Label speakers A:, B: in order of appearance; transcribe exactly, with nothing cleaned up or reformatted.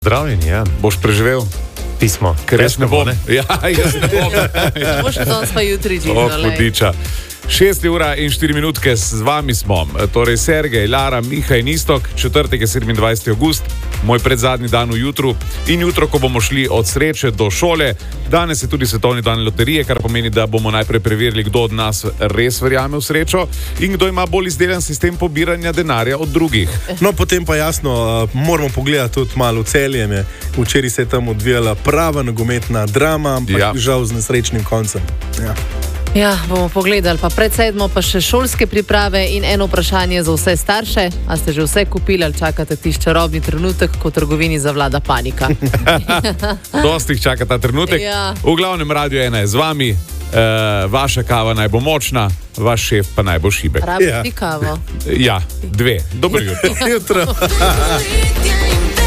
A: Zdravljeni, ja.
B: Boš preživel?
A: Pismo.
B: Ker jaz ne bom. Ja, jaz ne bom.
C: Boš danes pa jutri
B: O,
C: džingale.
B: hudiča. Šest ura in štiri minutke z vami smo. Torej Sergej, Lara, Miha in Istok. Četrtek je sedemindvajseti avgust, moj predzadnji dan v jutru. In jutro, ko bomo šli od sreče do šole. Danes je tudi svetovni dan loterije, kar pomeni, da bomo najprej preverili, kdo od nas res verjame v srečo in kdo ima bolj izdelan sistem pobiranja denarja od drugih.
D: No, potem pa jasno, uh, moramo pogledati tudi malo v Celje. Včeraj se je tam odvijala prava nogometna drama, ampak
B: Ja.
D: žal z nesrečnim koncem. Ja.
C: Ja, bomo pogledali. Pa pred sedmo pa še šolske priprave in eno vprašanje za vse starše. A ste že vse kupili ali čakate tisti čarobni trenutek, ko v trgovini zavlada panika?
B: Dosti jih čaka ta trenutek.
C: Ja.
B: V glavnem Radio ena je z vami. Uh, vaša kava naj bo močna, vaš šef pa naj bo šibek.
C: Rabi
D: Ja.
C: ti kavo.
B: Ja, dve. Dobro jutro.
D: Jutro.
E: Weekend.